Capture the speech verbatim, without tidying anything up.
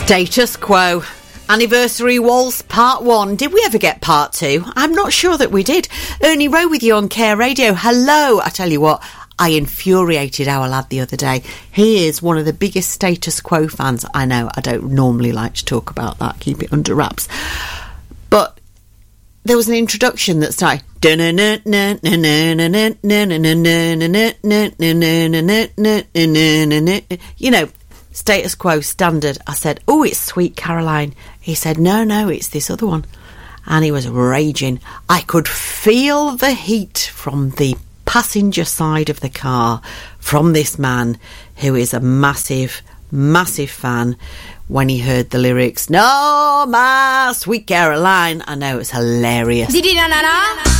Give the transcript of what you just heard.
Status Quo. Anniversary Waltz Part one. Did we ever get Part two? I'm not sure that we did. Ernie Rowe with you on Care Radio. Hello. I tell you what, I infuriated our lad the other day. He is one of the biggest Status Quo fans. I know, I don't normally like to talk about that. Keep it under wraps. But there was an introduction that started, you know, Status Quo standard. I said, oh, it's Sweet Caroline. He said, no, no, it's this other one. And he was raging. I could feel the heat from the passenger side of the car from this man who is a massive, massive fan when he heard the lyrics, no, my Sweet Caroline. I know, it's hilarious.